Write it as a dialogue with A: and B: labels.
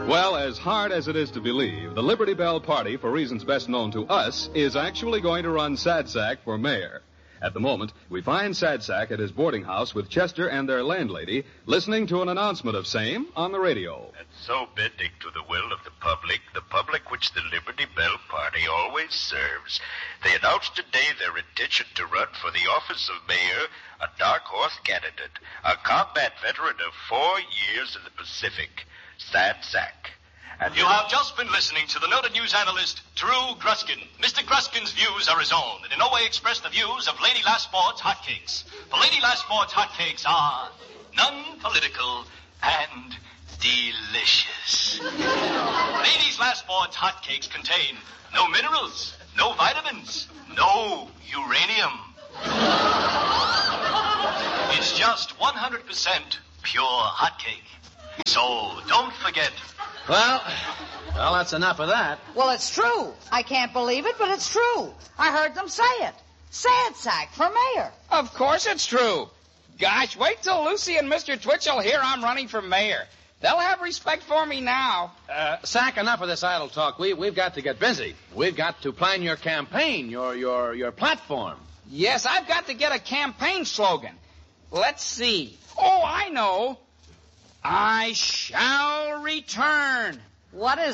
A: Well, as hard as it is to believe, the Liberty Bell Party, for reasons best known to us, is actually going to run Sadsack for mayor. At the moment, we find Sadsack at his boarding house with Chester and their landlady, listening to an announcement of same on the radio.
B: And so bending to the will of the public which the Liberty Bell Party always serves, they announced today their intention to run for the office of mayor a dark horse candidate, a combat veteran of 4 years in the Pacific, Sadsack.
C: And you have just been listening to the noted news analyst, Drew Gruskin. Mr. Gruskin's views are his own, and in no way express the views of Lady Lastborg's Hotcakes. For Lady Lastborg's Hotcakes are non-political and delicious. Lady Lastborg's Hotcakes contain no minerals, no vitamins, no uranium. It's just 100% pure hotcake. So don't forget.
D: Well, that's enough of that.
E: Well, it's true. I can't believe it, but it's true. I heard them say it. Sadsack for mayor.
F: Of course it's true. Gosh, wait till Lucy and Mr. Twitchell hear I'm running for mayor. They'll have respect for me now.
D: Sack, enough of this idle talk. We've got to get busy. We've got to plan your campaign, your platform.
F: Yes, I've got to get a campaign slogan. Let's see. Oh, I know. I shall return.
E: What is